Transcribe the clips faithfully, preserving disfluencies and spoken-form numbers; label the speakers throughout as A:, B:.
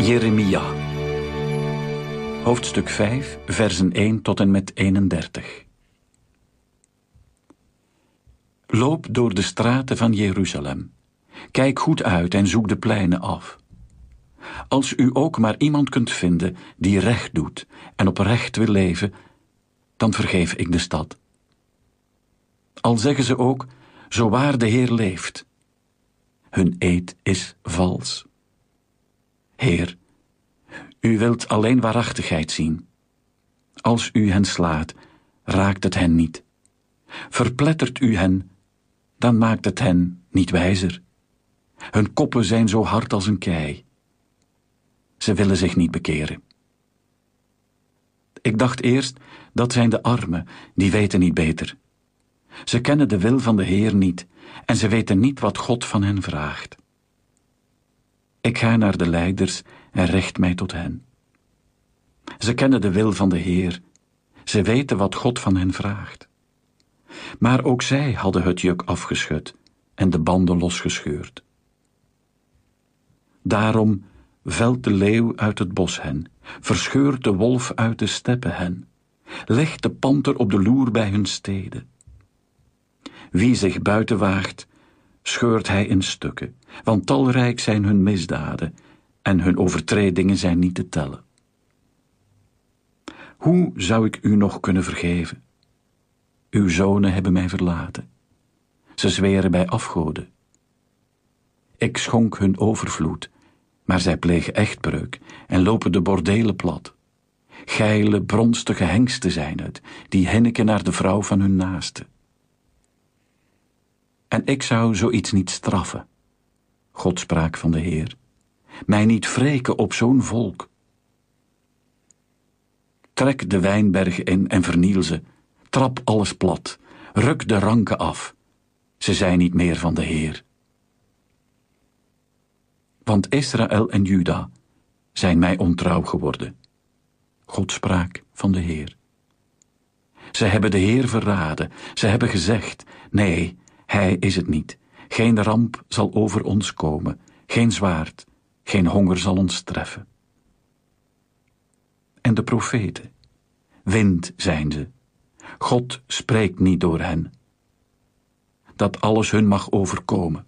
A: Jeremia, hoofdstuk vijf, versen één tot en met eenendertig. Loop door de straten van Jeruzalem. Kijk goed uit en zoek de pleinen af. Als u ook maar iemand kunt vinden die recht doet en oprecht wil leven, dan vergeef ik de stad. Al zeggen ze ook, zo waar de Heer leeft. Hun eed is vals. Heer, u wilt alleen waarachtigheid zien. Als u hen slaat, raakt het hen niet. Verplettert u hen, dan maakt het hen niet wijzer. Hun koppen zijn zo hard als een kei. Ze willen zich niet bekeren. Ik dacht eerst, dat zijn de armen, die weten niet beter. Ze kennen de wil van de Heer niet, en ze weten niet wat God van hen vraagt. Ik ga naar de leiders en richt mij tot hen. Ze kennen de wil van de Heer, ze weten wat God van hen vraagt. Maar ook zij hadden het juk afgeschud en de banden losgescheurd. Daarom velt de leeuw uit het bos hen, verscheurt de wolf uit de steppen hen, legt de panter op de loer bij hun steden. Wie zich buiten waagt, scheurt hij in stukken, want talrijk zijn hun misdaden en hun overtredingen zijn niet te tellen. Hoe zou ik u nog kunnen vergeven? Uw zonen hebben mij verlaten. Ze zweren bij afgoden. Ik schonk hun overvloed, maar zij plegen echtbreuk en lopen de bordelen plat. Geile, bronstige hengsten zijn het, die hinniken naar de vrouw van hun naaste. En ik zou zoiets niet straffen. God sprak van de Heer. Mij niet wreken op zo'n volk. Trek de wijnbergen in en verniel ze. Trap alles plat. Ruk de ranken af. Ze zijn niet meer van de Heer. Want Israël en Juda zijn mij ontrouw geworden. God sprak van de Heer. Ze hebben de Heer verraden. Ze hebben gezegd, nee, Hij is het niet. Geen ramp zal over ons komen. Geen zwaard, geen honger zal ons treffen. En de profeten, wind zijn ze. God spreekt niet door hen. Dat alles hun mag overkomen.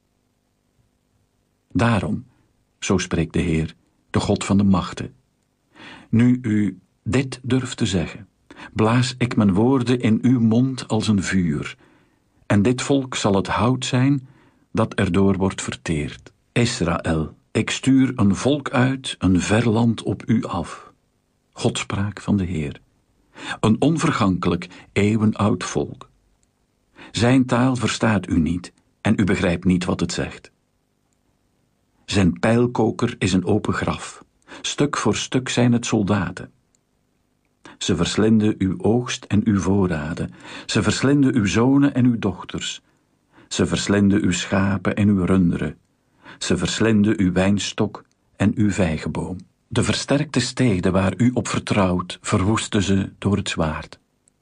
A: Daarom, zo spreekt de Heer, de God van de machten. Nu u dit durft te zeggen, blaas ik mijn woorden in uw mond als een vuur. En dit volk zal het hout zijn dat erdoor wordt verteerd. Israël, ik stuur een volk uit, een ver land op u af. God sprak van de Heer. Een onvergankelijk, eeuwenoud volk. Zijn taal verstaat u niet en u begrijpt niet wat het zegt. Zijn pijlkoker is een open graf. Stuk voor stuk zijn het soldaten. Ze verslinden uw oogst en uw voorraden. Ze verslinden uw zonen en uw dochters. Ze verslinden uw schapen en uw runderen. Ze verslinden uw wijnstok en uw vijgenboom. De versterkte steden waar u op vertrouwt, verwoesten ze door het zwaard.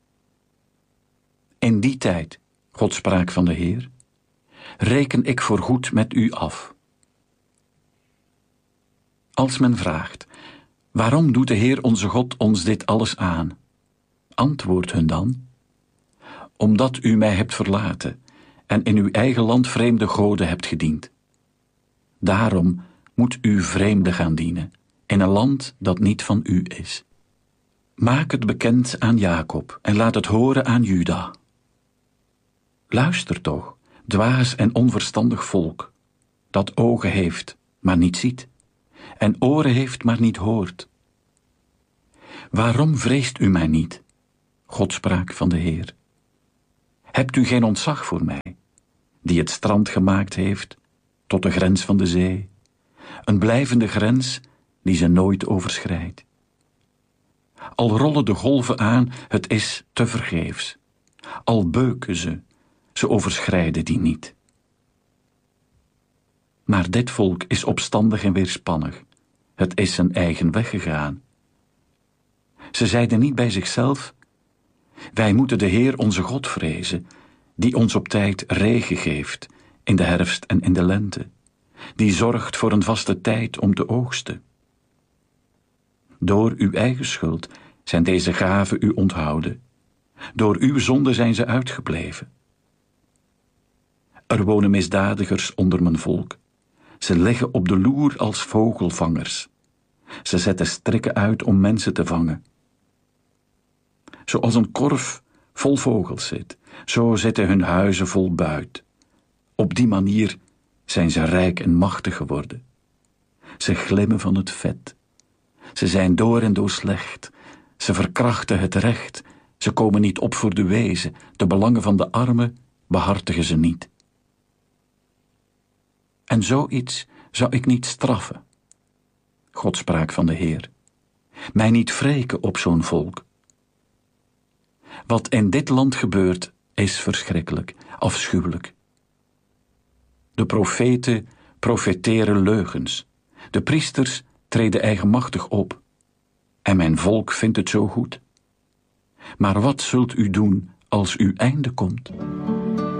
A: In die tijd, God sprak van de Heer, reken ik voorgoed met u af. Als men vraagt, waarom doet de Heer onze God ons dit alles aan? Antwoord hun dan, omdat u mij hebt verlaten en in uw eigen land vreemde goden hebt gediend. Daarom moet u vreemden gaan dienen, in een land dat niet van u is. Maak het bekend aan Jacob en laat het horen aan Juda. Luister toch, dwaas en onverstandig volk, dat ogen heeft, maar niet ziet, en oren heeft, maar niet hoort. Waarom vreest u mij niet? God sprak van de Heer. Hebt u geen ontzag voor mij, die het strand gemaakt heeft tot de grens van de zee, een blijvende grens die ze nooit overschrijdt? Al rollen de golven aan, het is tevergeefs. Al beuken ze, ze overschrijden die niet. Maar dit volk is opstandig en weerspannig. Het is zijn eigen weg gegaan. Ze zeiden niet bij zichzelf, wij moeten de Heer onze God vrezen, die ons op tijd regen geeft, in de herfst en in de lente, die zorgt voor een vaste tijd om te oogsten. Door uw eigen schuld zijn deze gaven u onthouden. Door uw zonde zijn ze uitgebleven. Er wonen misdadigers onder mijn volk. Ze liggen op de loer als vogelvangers. Ze zetten strikken uit om mensen te vangen. Zoals een korf vol vogels zit, zo zitten hun huizen vol buit. Op die manier zijn ze rijk en machtig geworden. Ze glimmen van het vet. Ze zijn door en door slecht. Ze verkrachten het recht. Ze komen niet op voor de wezen. De belangen van de armen behartigen ze niet. En zoiets zou ik niet straffen. God sprak van de Heer. Mij niet wreken op zo'n volk. Wat in dit land gebeurt, is verschrikkelijk, afschuwelijk. De profeten profeteren leugens. De priesters treden eigenmachtig op. En mijn volk vindt het zo goed. Maar wat zult u doen als uw einde komt?